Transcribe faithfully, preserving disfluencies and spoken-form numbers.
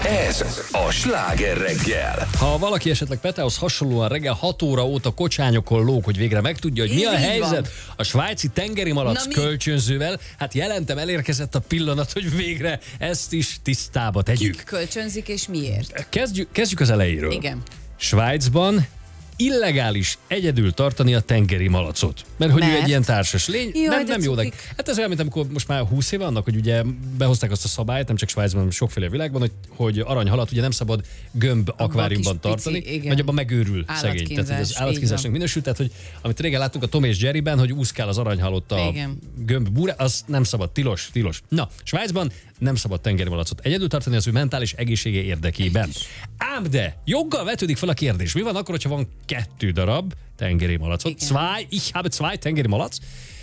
Ez a Sláger reggel. Ha valaki esetleg Petehoz hasonlóan reggel hat óra óta kocsányokon lóg, hogy végre megtudja, hogy mi Ez a így helyzet van. a svájci tengeri malac Na mi? kölcsönzővel, hát jelentem, elérkezett a pillanat, hogy végre ezt is tisztába tegyük. Kik kölcsönzik és miért? Kezdjük, kezdjük az elejéről. Igen. Svájcban illegális egyedül tartani a tengeri malacot. Mert hogy ő Mert? egy ilyen társas lény, Jaj, nem, de nem jó. De, cukik. hát ez olyan, mint amikor most már húsz éve annak, hogy ugye behozták azt a szabályt, nem csak Svájcban, hanem sokféle világban, hogy, hogy aranyhalat ugye nem szabad gömb akváriumban kis tartani, pici, igen. vagy abban megőrül szegény. Állatkínzás, Tehát hogy az így állatkínzásnak van. minősül, tehát hogy amit régen láttunk a Tom és Jerryben, hogy úszkál az aranyhalott a Igen. gömb búrá, az nem szabad, tilos, tilos. Na, Svájcban nem szabad tengeri malacot egyedül tartani az ő mentális egészsége érdekében. Ám de joggal vetődik fel a kérdés, mi van akkor, hogyha van kettő darab tengeri malacot? Igen. Zwei, ich habe zwei tengeri malac.